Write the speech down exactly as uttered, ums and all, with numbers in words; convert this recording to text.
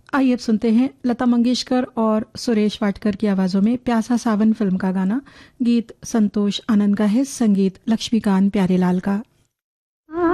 आइए अब सुनते हैं लता मंगेशकर और सुरेश वाडकर की आवाज़ों में प्यासा सावन फिल्म का गाना। गीत संतोष आनंद का है, संगीत लक्ष्मीकांत प्यारेलाल का।